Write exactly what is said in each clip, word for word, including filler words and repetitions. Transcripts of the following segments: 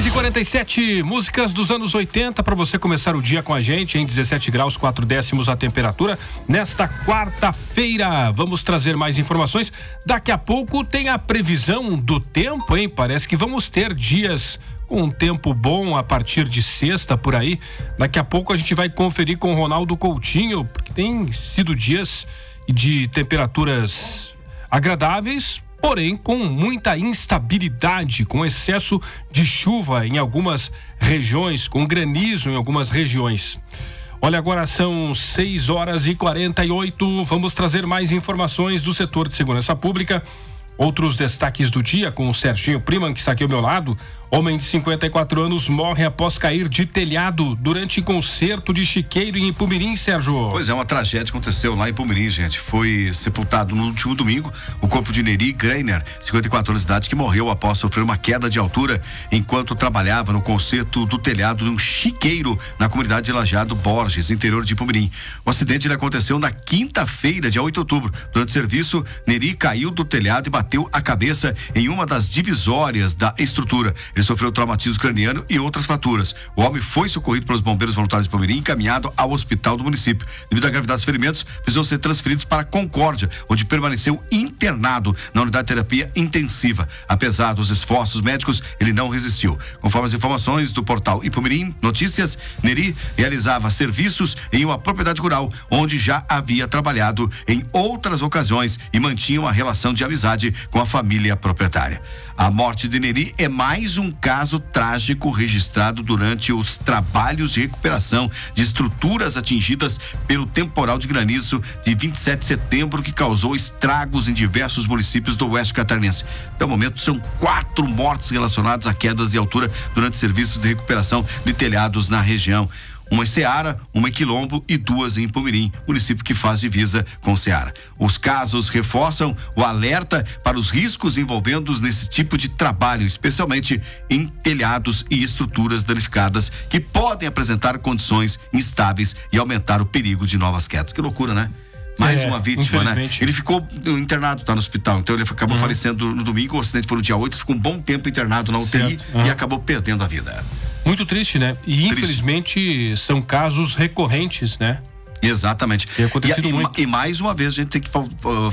e quarenta e sete, músicas dos anos oitenta para você começar o dia com a gente em dezessete graus, quatro décimos a temperatura nesta quarta-feira. Vamos trazer mais informações. Daqui a pouco tem a previsão do tempo, hein? Parece que vamos ter dias com um tempo bom a partir de sexta por aí. Daqui a pouco a gente vai conferir com o Ronaldo Coutinho, porque tem sido dias de temperaturas agradáveis, porém com muita instabilidade, com excesso de chuva em algumas regiões, com granizo em algumas regiões. Olha, agora são seis horas e quarenta e oito, vamos trazer mais informações do setor de segurança pública. Outros destaques do dia com o Serginho Priman, que está aqui ao meu lado. Homem de cinquenta e quatro anos morre após cair de telhado durante concerto de chiqueiro em Ipumirim, Sérgio. Pois é, uma tragédia aconteceu lá em Ipumirim, gente. Foi sepultado no último domingo o corpo de Neri Greiner, cinquenta e quatro anos de idade, que morreu após sofrer uma queda de altura enquanto trabalhava no concerto do telhado de um chiqueiro na comunidade de Lajeado Borges, interior de Ipumirim. O acidente ele aconteceu na quinta-feira, dia oito de outubro. Durante o serviço, Neri caiu do telhado e bateu a cabeça em uma das divisórias da estrutura. Ele sofreu traumatismo craniano e outras fraturas. O homem foi socorrido pelos bombeiros voluntários de Ipumirim e encaminhado ao hospital do município. Devido à gravidade dos ferimentos, precisou ser transferido para Concórdia, onde permaneceu internado na unidade de terapia intensiva. Apesar dos esforços médicos, ele não resistiu. Conforme as informações do portal Ipumirim Notícias, Neri realizava serviços em uma propriedade rural, onde já havia trabalhado em outras ocasiões e mantinha uma relação de amizade com a família proprietária. A morte de Neri é mais um caso trágico registrado durante os trabalhos de recuperação de estruturas atingidas pelo temporal de granizo de vinte e sete de setembro, que causou estragos em diversos municípios do oeste catarinense. Até o momento são quatro mortes relacionadas a quedas de altura durante serviços de recuperação de telhados na região. Uma em Ceará, uma em Quilombo e duas em Ipumirim, município que faz divisa com Ceará. Os casos reforçam o alerta para os riscos envolvidos nesse tipo de trabalho, especialmente em telhados e estruturas danificadas, que podem apresentar condições instáveis e aumentar o perigo de novas quedas. Que loucura, né? Mais é, uma vítima, né? Ele ficou internado, tá no hospital, então ele acabou uhum. falecendo no domingo. O acidente foi no dia oito, ficou um bom tempo internado na U T I uhum. e acabou perdendo a vida. Muito triste, né? E triste. Infelizmente são casos recorrentes, né? Exatamente. Tem acontecido e, muito. E, e mais uma vez a gente tem que uh,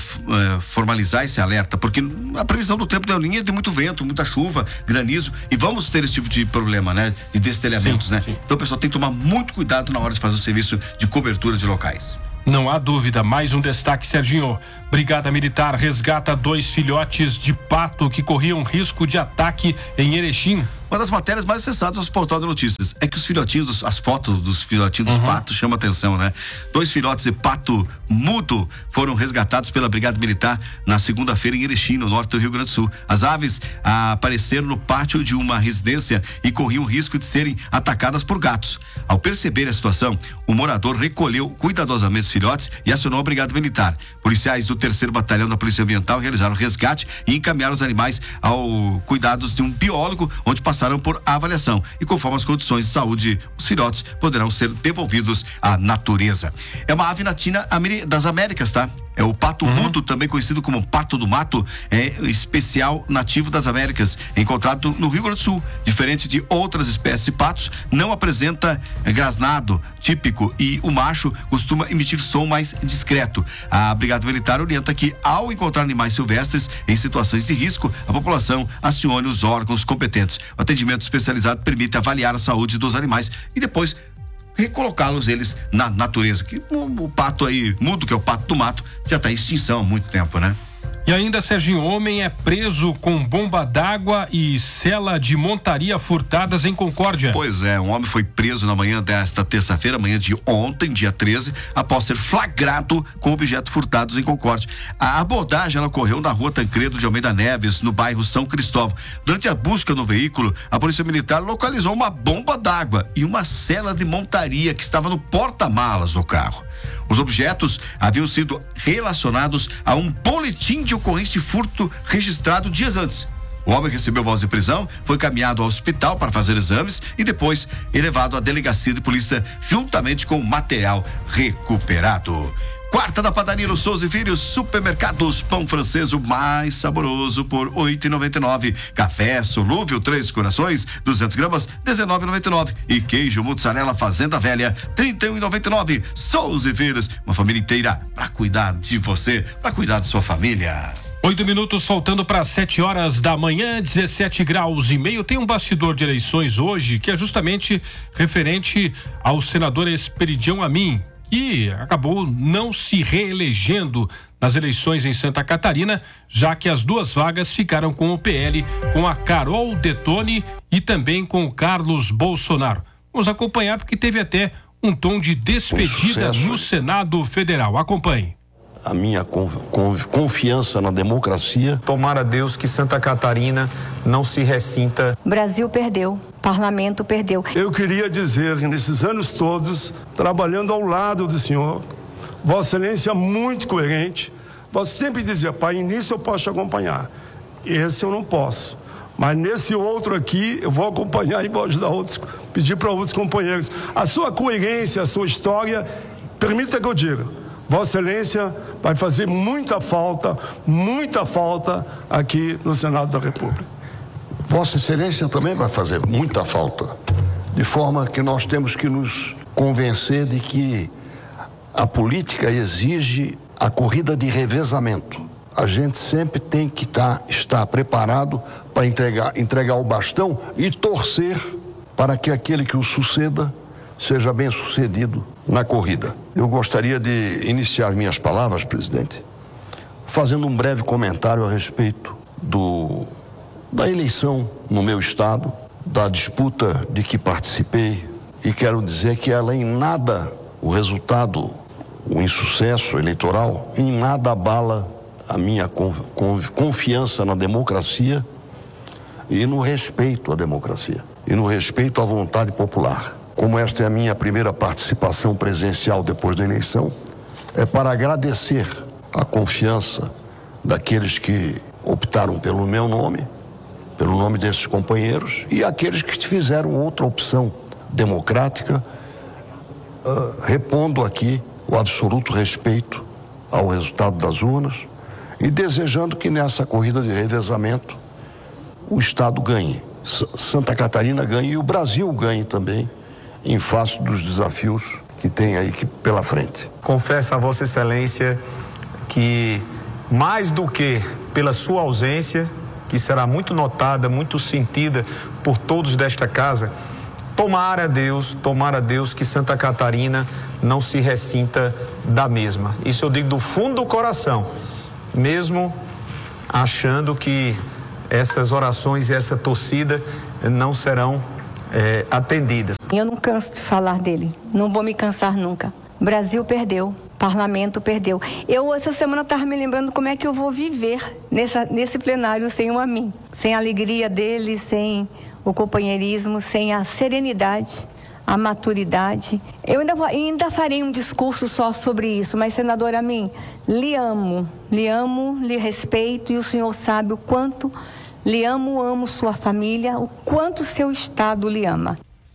uh, formalizar esse alerta, porque a previsão do tempo da linha é de muito vento, muita chuva, granizo, e vamos ter esse tipo de problema, né? De destelhamentos, sim, né? Sim. Então o pessoal tem que tomar muito cuidado na hora de fazer o serviço de cobertura de locais. Não há dúvida, mais um destaque, Serginho. Brigada Militar resgata dois filhotes de pato que corriam risco de ataque em Erechim. Uma das matérias mais acessadas aos portais de notícias é que os filhotinhos, dos, as fotos dos filhotinhos uhum. dos patos chamam atenção, né? Dois filhotes de pato mudo foram resgatados pela Brigada Militar na segunda-feira em Erechim, no norte do Rio Grande do Sul. As aves ah, apareceram no pátio de uma residência e corriam o risco de serem atacadas por gatos. Ao perceber a situação, o morador recolheu cuidadosamente os filhotes e acionou a Brigada Militar. Policiais do terceiro Batalhão da Polícia Ambiental realizaram o resgate e encaminharam os animais ao cuidados de um biólogo, onde passaram por avaliação. E conforme as condições de saúde, os filhotes poderão ser devolvidos à natureza. É uma ave natina das Américas, tá? É o pato uhum. mudo, também conhecido como pato do mato, é especial nativo das Américas, encontrado no Rio Grande do Sul. Diferente de outras espécies de patos, não apresenta grasnado típico e o macho costuma emitir som mais discreto. A Brigada Militar orienta que, ao encontrar animais silvestres em situações de risco, a população acione os órgãos competentes. O atendimento especializado permite avaliar a saúde dos animais e depois recolocá-los eles na natureza. Que o, o pato aí mudo, que é o pato do mato, já está em extinção há muito tempo, né? E ainda, Serginho, homem é preso com bomba d'água e cela de montaria furtadas em Concórdia. Pois é, um homem foi preso na manhã desta terça-feira, manhã de ontem, dia treze, após ser flagrado com objetos furtados em Concórdia. A abordagem ela ocorreu na rua Tancredo de Almeida Neves, no bairro São Cristóvão. Durante a busca no veículo, a Polícia Militar localizou uma bomba d'água e uma cela de montaria que estava no porta-malas do carro. Os objetos haviam sido relacionados a um boletim de ocorrência de furto registrado dias antes. O homem recebeu voz de prisão, foi caminhado ao hospital para fazer exames e depois elevado à delegacia de polícia juntamente com o material recuperado. Quarta da padaria no Souza e Filhos, supermercados, pão francês o mais saboroso por oito e noventa e nove. Café solúvel Três Corações, duzentas gramas, dezenove e noventa e nove. E queijo mussarela Fazenda Velha, trinta e um e noventa e nove. Souza e Filhos, uma família inteira para cuidar de você, para cuidar de sua família. Oito minutos faltando para sete horas da manhã, dezessete graus e meio. Tem um bastidor de eleições hoje que é justamente referente ao senador Esperidião Amin, que acabou não se reelegendo nas eleições em Santa Catarina, já que as duas vagas ficaram com o P L, com a Carol Detone e também com o Carlos Bolsonaro. Vamos acompanhar porque teve até um tom de despedida no Senado Federal. Acompanhe. A minha confiança na democracia. Tomara a Deus que Santa Catarina não se ressinta. Brasil perdeu, parlamento perdeu. Eu queria dizer que nesses anos todos, trabalhando ao lado do senhor, Vossa Excelência muito coerente, você sempre dizia, pai, nisso eu posso te acompanhar. Esse eu não posso. Mas nesse outro aqui, eu vou acompanhar e vou ajudar outros, pedir para outros companheiros. A sua coerência, a sua história, permita que eu diga, Vossa Excelência vai fazer muita falta, muita falta aqui no Senado da República. Vossa Excelência também vai fazer muita falta, de forma que nós temos que nos convencer de que a política exige a corrida de revezamento. A gente sempre tem que tá, estar preparado para entregar, entregar o bastão e torcer para que aquele que o suceda seja bem sucedido na corrida. Eu gostaria de iniciar minhas palavras, presidente, fazendo um breve comentário a respeito do, da eleição no meu estado, da disputa de que participei, e quero dizer que ela em nada, o resultado, o insucesso eleitoral, em nada abala a minha confiança na democracia e no respeito à democracia, e no respeito à vontade popular. Como esta é a minha primeira participação presencial depois da eleição, é para agradecer a confiança daqueles que optaram pelo meu nome, pelo nome desses companheiros, e aqueles que fizeram outra opção democrática, uh, repondo aqui o absoluto respeito ao resultado das urnas e desejando que nessa corrida de revezamento o Estado ganhe, S- Santa Catarina ganhe e o Brasil ganhe também, em face dos desafios que tem aí que, pela frente. Confesso a Vossa Excelência que, mais do que pela sua ausência, que será muito notada, muito sentida por todos desta casa, tomara a Deus, tomara a Deus que Santa Catarina não se ressinta da mesma. Isso eu digo do fundo do coração, mesmo achando que essas orações e essa torcida não serão É, atendidas. Eu não canso de falar dele, não vou me cansar nunca. Brasil perdeu, parlamento perdeu. Eu essa semana estava me lembrando como é que eu vou viver nessa, nesse plenário sem o Amin, sem a alegria dele, sem o companheirismo, sem a serenidade, a maturidade. Eu ainda, vou, ainda farei um discurso só sobre isso, mas senador Amin, lhe amo, lhe amo, lhe respeito e o senhor sabe o quanto lhe amo, amo sua família, o quanto seu estado lhe ama.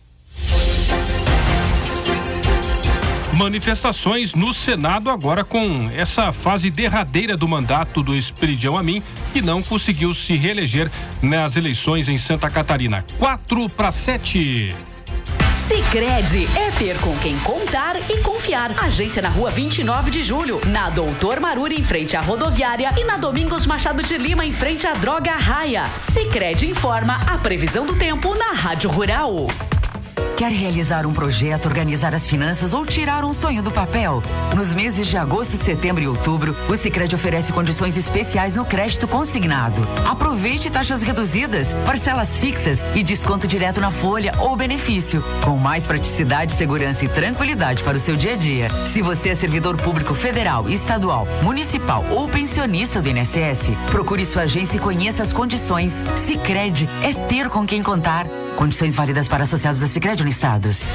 Manifestações no Senado agora com essa fase derradeira do mandato do Esperidião Amin, que não conseguiu se reeleger nas eleições em Santa Catarina. Quatro para sete. Sicredi é ter com quem contar e confiar. Agência na rua vinte e nove de julho, na Doutor Maruri, em frente à rodoviária, e na Domingos Machado de Lima, em frente à Droga Raia. Sicredi informa a previsão do tempo na Rádio Rural. Quer realizar um projeto, organizar as finanças ou tirar um sonho do papel? Nos meses de agosto, setembro e outubro, o Sicredi oferece condições especiais no crédito consignado. Aproveite taxas reduzidas, parcelas fixas e desconto direto na folha ou benefício, com mais praticidade, segurança e tranquilidade para o seu dia a dia. Se você é servidor público federal, estadual, municipal ou pensionista do I N S S, procure sua agência e conheça as condições. Sicredi é ter com quem contar. Condições válidas para associados a Sicredi Unistados.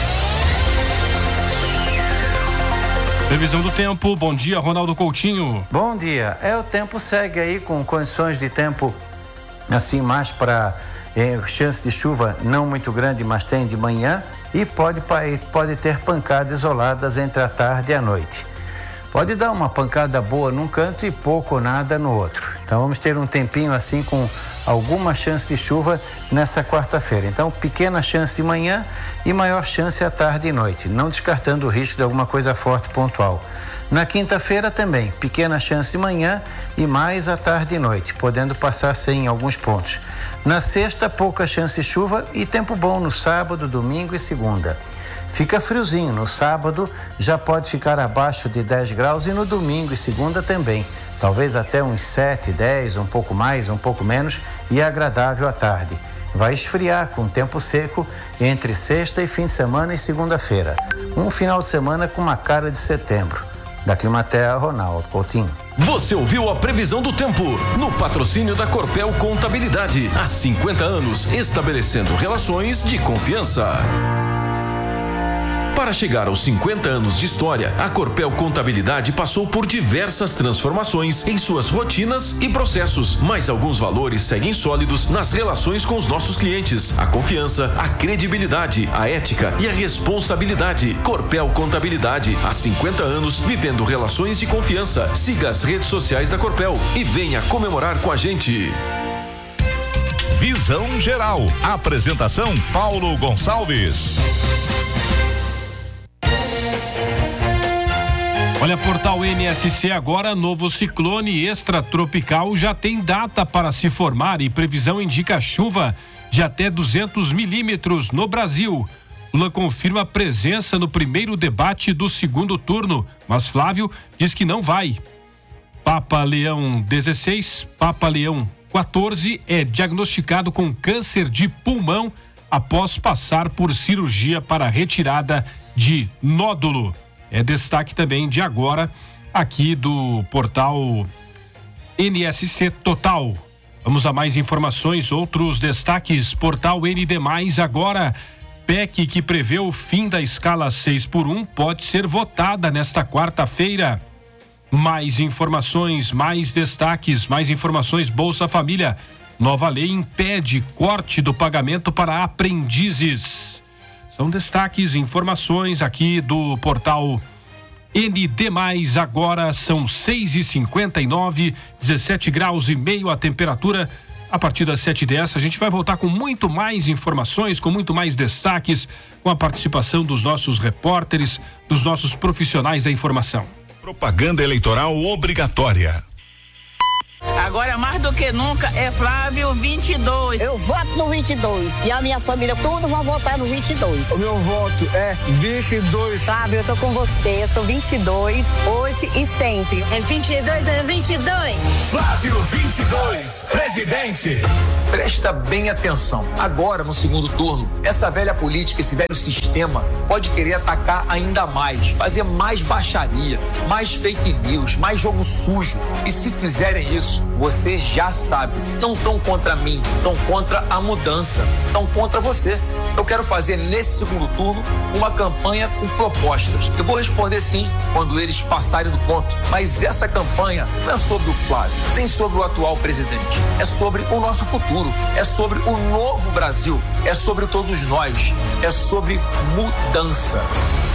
Previsão do tempo, bom dia, Ronaldo Coutinho. Bom dia, é o tempo segue aí com condições de tempo assim mais para eh, chance de chuva não muito grande, mas tem de manhã e pode, pode ter pancadas isoladas entre a tarde e a noite. pode dar uma pancada boa num canto e pouco ou nada no outro. Então vamos ter um tempinho assim com alguma chance de chuva nessa quarta-feira. Então pequena chance de manhã e maior chance à tarde e noite, não descartando o risco de alguma coisa forte pontual. Na quinta-feira também, pequena chance de manhã e mais à tarde e noite, podendo passar sem em alguns pontos. Na sexta, pouca chance de chuva e tempo bom no sábado, domingo e segunda. Fica friozinho, no sábado já pode ficar abaixo de dez graus e no domingo e segunda também. Talvez até uns sete, dez, um pouco mais, um pouco menos, e é agradável à tarde. Vai esfriar com tempo seco entre sexta e fim de semana e segunda-feira. Um final de semana com uma cara de setembro. Da Climaterra, Ronaldo Coutinho. Você ouviu a previsão do tempo no patrocínio da Corpel Contabilidade. Há cinquenta anos, estabelecendo relações de confiança. Para chegar aos cinquenta anos de história, a Corpel Contabilidade passou por diversas transformações em suas rotinas e processos, mas alguns valores seguem sólidos nas relações com os nossos clientes: a confiança, a credibilidade, a ética e a responsabilidade. Corpel Contabilidade, há cinquenta anos, vivendo relações de confiança. Siga as redes sociais da Corpel e venha comemorar com a gente. Visão Geral. Apresentação Paulo Gonçalves. Olha, portal N S C agora, novo ciclone extratropical já tem data para se formar e previsão indica chuva de até duzentos milímetros no Brasil. Lula confirma presença no primeiro debate do segundo turno, mas Flávio diz que não vai. Papa Leão dezesseis, Papa Leão quatorze é diagnosticado com câncer de pulmão após passar por cirurgia para retirada de nódulo. É destaque também de agora aqui do portal N S C Total. Vamos a mais informações, outros destaques. Portal N D mais, agora P E C que prevê o fim da escala seis por um pode ser votada nesta quarta-feira. Mais informações, mais destaques, mais informações. Bolsa Família. Nova lei impede corte do pagamento para aprendizes. São destaques, informações aqui do portal N D mais, agora são seis e cinquenta e nove, dezessete graus e meio a temperatura. A partir das sete e dez a gente vai voltar com muito mais informações, com muito mais destaques, com a participação dos nossos repórteres, dos nossos profissionais da informação. Propaganda eleitoral obrigatória. Agora mais do que nunca é Flávio vinte e dois. Eu voto no vinte e dois e a minha família todos vão votar no vinte e dois. O meu voto é vinte e dois. Flávio, eu tô com você, eu sou vinte e dois, hoje e sempre. É vinte e dois, é vinte e dois. Flávio vinte e dois, presidente. Presta bem atenção. Agora, no segundo turno, essa velha política, esse velho sistema pode querer atacar ainda mais, fazer mais baixaria, mais fake news, mais jogo sujo. E se fizerem isso, você já sabe, não estão contra mim, estão contra a mudança, estão contra você. Eu quero fazer nesse segundo turno uma campanha com propostas. Eu vou responder sim quando eles passarem do ponto, mas essa campanha não é sobre o Flávio, nem sobre o atual presidente, é sobre o nosso futuro, é sobre o novo Brasil, é sobre todos nós, é sobre mudança.